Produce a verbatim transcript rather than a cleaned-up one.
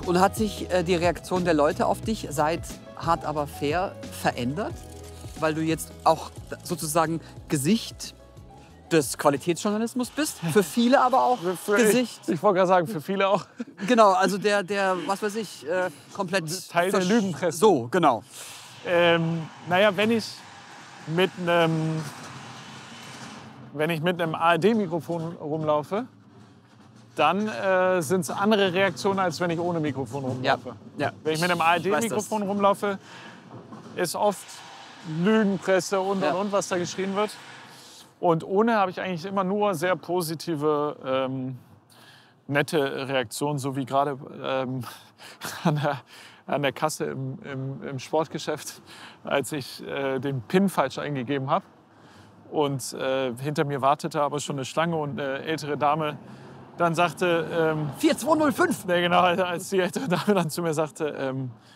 Und hat sich äh, die Reaktion der Leute auf dich seit Hart aber fair verändert? Weil du jetzt auch sozusagen Gesicht des Qualitätsjournalismus bist. Für viele aber auch für, Gesicht. Ich, ich wollte gerade sagen, für viele auch. Genau, also der, der was weiß ich, äh, komplett... Teil der Lügenpresse. So, genau. Ähm, naja, wenn ich mit einem wenn ich mit einem A R D-Mikrofon rumlaufe, dann äh, sind es andere Reaktionen, als wenn ich ohne Mikrofon rumlaufe. Ja. Ja. Wenn ich mit einem A R D-Mikrofon rumlaufe, ist oft Lügenpresse und, Ja. und, und, was da geschrien wird. Und ohne habe ich eigentlich immer nur sehr positive, ähm, nette Reaktionen, so wie gerade ähm, an, der, an der Kasse im, im, im Sportgeschäft, als ich äh, den PIN falsch eingegeben habe. Und äh, hinter mir wartete aber schon eine Schlange und eine ältere Dame dann sagte... Ähm, vier zwei null fünf! Ja, genau, als die ältere Dame dann zu mir sagte... Ähm,